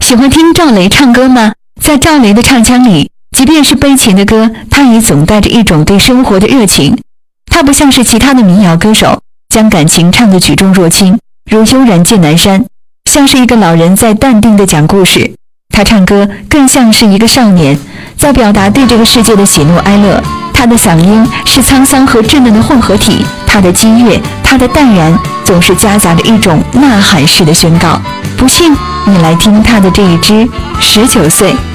喜欢听赵雷唱歌吗？在赵雷的唱腔里，即便是悲情的歌，他也总带着一种对生活的热情。他不像是其他的民谣歌手，将感情唱得举重若轻，如悠然见南山，像是一个老人在淡定地讲故事。他唱歌更像是一个少年，在表达对这个世界的喜怒哀乐。他的嗓音是沧桑和稚嫩的混合体，他的激越，他的淡然，总是夹杂着一种呐喊式的宣告。不信，你来听他的这一支19岁。